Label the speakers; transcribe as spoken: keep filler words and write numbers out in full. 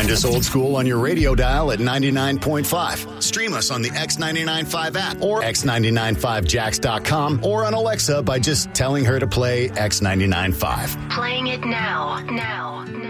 Speaker 1: Find us old school on your radio dial at ninety-nine point five. Stream us on the X ninety-nine point five app or x ninety-nine five jacks dot com or on Alexa by just telling her to play X ninety-nine point five.
Speaker 2: Playing it now, now, now.